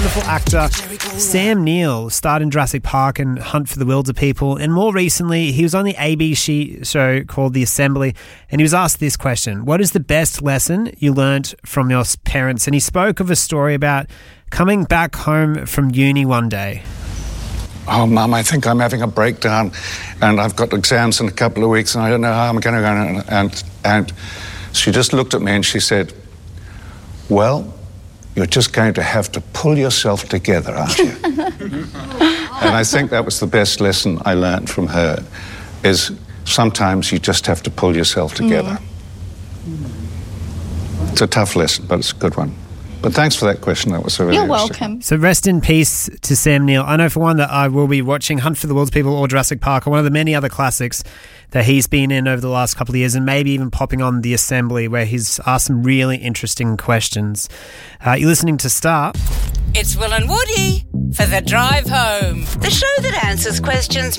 wonderful actor Sam Neill starred in Jurassic Park and Hunt for the Wilderpeople, and more recently he was on the ABC show called The Assembly, and he was asked this question: what is the best lesson you learnt from your parents? And he spoke of a story about coming back home from uni one day. Oh, Mum, I think I'm having a breakdown and I've got exams in a couple of weeks and I don't know how I'm going to go. And she just looked at me and she said, well, you're just going to have to pull yourself together, aren't you? And I think that was the best lesson I learned from her, is sometimes you just have to pull yourself together. It's a tough lesson, but it's a good one. But thanks for that question. That was a really You're interesting welcome. So rest in peace to Sam Neill. I know for one that I will be watching Hunt for the Wilderpeople or Jurassic Park, or one of the many other classics that he's been in over the last couple of years, and maybe even popping on The Assembly, where he's asked some really interesting questions. You're listening to Star. It's Will and Woody for The Drive Home, the show that answers questions